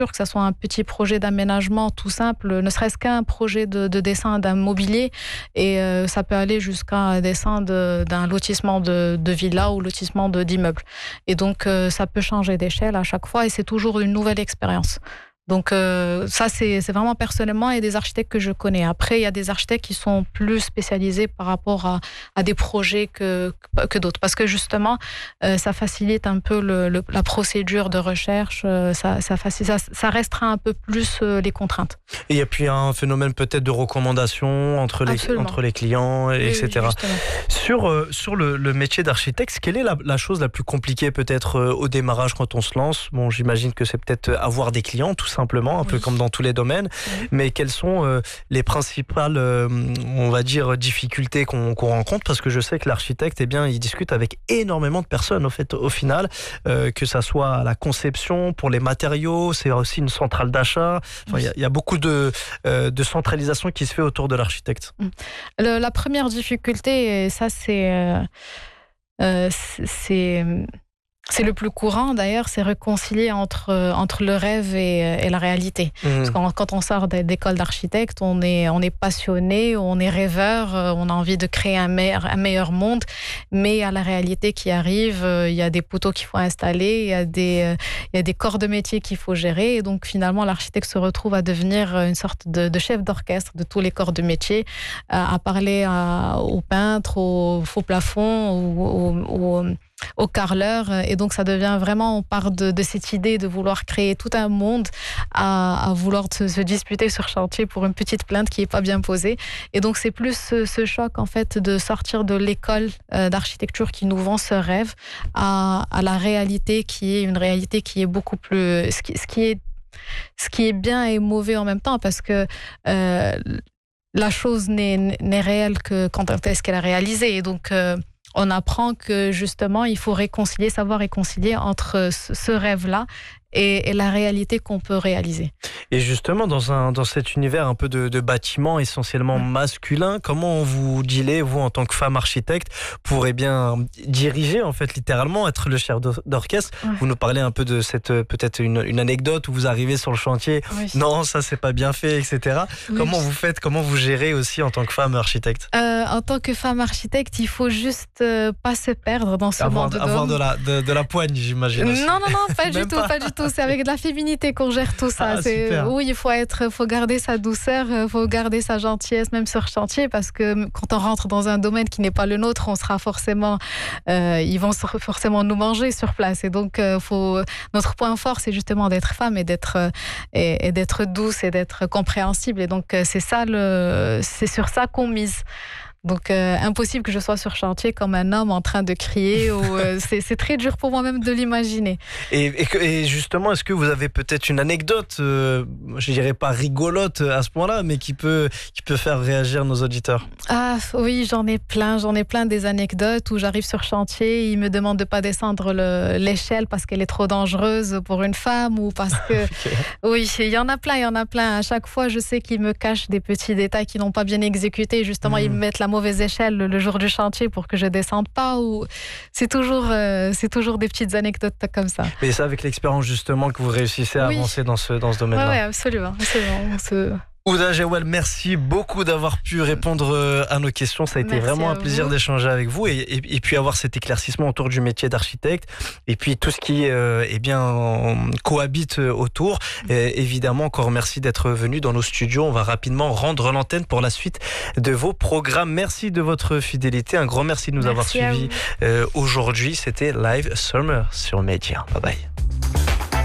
que ce soit un petit projet d'aménagement tout simple, ne serait-ce qu'un projet de dessin d'un mobilier, et ça peut aller jusqu'à un dessin d'un lotissement de villa ou lotissement d'immeubles. Et donc, ça peut changer d'échelle à chaque fois et c'est toujours une nouvelle expérience. Donc ça, c'est vraiment personnellement et des architectes que je connais. Après, il y a des architectes qui sont plus spécialisés par rapport à des projets que d'autres. Parce que justement, ça facilite un peu la procédure de recherche, ça restreint un peu plus les contraintes. Et il y a puis un phénomène peut-être de recommandation entre les clients, oui, etc. Sur le métier d'architecte, quelle est la chose la plus compliquée peut-être au démarrage quand on se lance? Bon, j'imagine que c'est peut-être avoir des clients, tout simplement, un peu comme dans tous les domaines. Mais quelles sont les principales, on va dire, difficultés qu'on rencontre? Parce que je sais que l'architecte, eh bien, il discute avec énormément de personnes, au final, que ça soit à la conception, pour les matériaux, c'est aussi une centrale d'achat. Enfin, il y a beaucoup de centralisation qui se fait autour de l'architecte. La première difficulté, et ça c'est le plus courant d'ailleurs, c'est réconcilier entre le rêve et la réalité. Parce que quand on sort d'école d'architecte, on est passionné, on est rêveur, on a envie de créer un meilleur monde, mais à la réalité qui arrive, il y a des poteaux qu'il faut installer, il y a des corps de métier qu'il faut gérer, et donc finalement l'architecte se retrouve à devenir une sorte de chef d'orchestre de tous les corps de métier, à parler aux peintres, aux faux plafonds, aux carreleurs, et donc ça devient vraiment, on part de cette idée de vouloir créer tout un monde à vouloir se disputer sur chantier pour une petite plainte qui est pas bien posée. Et donc c'est plus ce choc en fait de sortir de l'école d'architecture qui nous vend ce rêve à la réalité qui est une réalité qui est beaucoup plus ce qui est bien et mauvais en même temps, parce que la chose n'est réelle que quand est-ce qu'elle est réalisée. Et donc on apprend que justement, il faut savoir réconcilier entre ce rêve-là et la réalité qu'on peut réaliser. Et justement, dans cet univers un peu de bâtiment essentiellement masculin, comment vous dealez, vous, en tant que femme architecte, pour bien diriger, en fait, littéralement, être le chef d'orchestre? Vous nous parlez un peu de cette, peut-être une anecdote où vous arrivez sur le chantier, non, ça, c'est pas bien fait, etc. Comment vous faites, comment vous gérez aussi en tant que femme architecte? En tant que femme architecte, il faut juste pas se perdre dans ce monde d'hommes. Avoir de la poigne, j'imagine aussi. Non, pas du tout, pas du tout. C'est avec de la féminité qu'on gère tout ça. Oui, il faut garder sa douceur, il faut garder sa gentillesse, même sur chantier, parce que quand on rentre dans un domaine qui n'est pas le nôtre, on sera forcément, ils vont forcément nous manger sur place. Et donc, notre point fort, c'est justement d'être femme et d'être douce et d'être compréhensible. Et donc, c'est sur ça qu'on mise. Donc, impossible que je sois sur chantier comme un homme en train de crier. C'est très dur pour moi même de l'imaginer. Et justement, est-ce que vous avez peut-être une anecdote, je dirais pas rigolote à ce point-là, mais qui peut faire réagir nos auditeurs? Ah oui, j'en ai plein des anecdotes où j'arrive sur chantier, ils me demandent de pas descendre l'échelle parce qu'elle est trop dangereuse pour une femme, ou parce que... Oui, il y en a plein. À chaque fois, je sais qu'ils me cachent des petits détails qu'ils n'ont pas bien exécutés. Justement, ils me mettent la mauvaise échelle le jour du chantier pour que je descende pas, ou c'est toujours des petites anecdotes comme ça. Mais c'est avec l'expérience justement que vous réussissez à avancer dans ce domaine-là. Oui, absolument. Ouda Jewel, merci beaucoup d'avoir pu répondre à nos questions. Ça a été vraiment un plaisir d'échanger avec vous et puis avoir cet éclaircissement autour du métier d'architecte et puis tout ce qui cohabite autour. Et évidemment, encore merci d'être venu dans nos studios. On va rapidement rendre l'antenne pour la suite de vos programmes. Merci de votre fidélité. Un grand merci de nous avoir suivis aujourd'hui. C'était Live Summer sur Média. Bye bye.